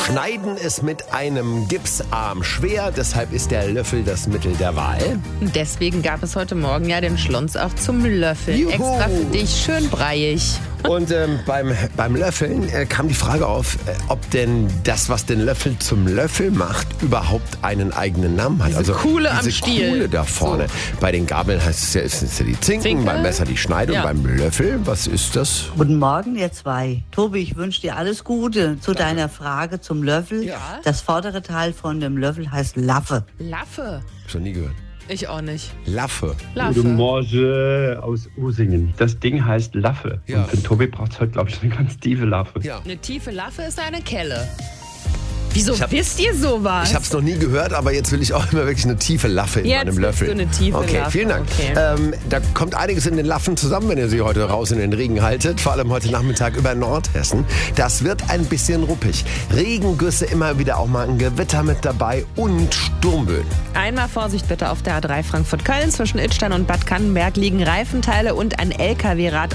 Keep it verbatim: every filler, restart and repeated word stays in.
Schneiden ist mit einem Gipsarm schwer, deshalb ist der Löffel das Mittel der Wahl. Und deswegen gab es heute Morgen ja den Schlons auch zum Löffeln. Juhu. Extra für dich, schön breiig. Und ähm, beim, beim Löffeln äh, kam die Frage auf, äh, ob denn das, was den Löffel zum Löffel macht, überhaupt einen eigenen Namen hat. Diese also Kuhle diese am Stiel. Kuhle da vorne. So. Bei den Gabeln heißt es ja, ist es ja die Zinken, Zinke. beim Messer die Schneide Ja. und beim Löffel, was ist das? Guten Morgen, ihr zwei. Tobi, ich wünsche dir alles Gute. Zu deiner Frage zum Löffel. Ja. Das vordere Teil von dem Löffel heißt Laffe. Laffe. Schon nie gehört. Ich auch nicht. Laffe. Laffe. Guten Morgen aus Usingen. Das Ding heißt Laffe. Ja. Und für den Tobi braucht es heute, glaube ich, eine ganz tiefe Laffe. Ja. Eine tiefe Laffe ist eine Kelle. Wieso Ich hab- wisst ihr sowas? Ich habe es noch nie gehört, aber jetzt will ich auch immer wirklich eine tiefe Laffe in Jetzt meinem willst Löffel. du eine tiefe okay, Laffe, vielen Dank. okay. Ähm, da kommt einiges in den Laffen zusammen, wenn ihr sie heute raus in den Regen haltet. Vor allem heute Nachmittag über Nordhessen. Das wird ein bisschen ruppig. Regengüsse, immer wieder auch mal ein Gewitter mit dabei und Sturmböen. Einmal Vorsicht bitte auf der A drei Frankfurt-Köln. Zwischen Idstein und Bad Kannenberg liegen Reifenteile und ein L K W-Rad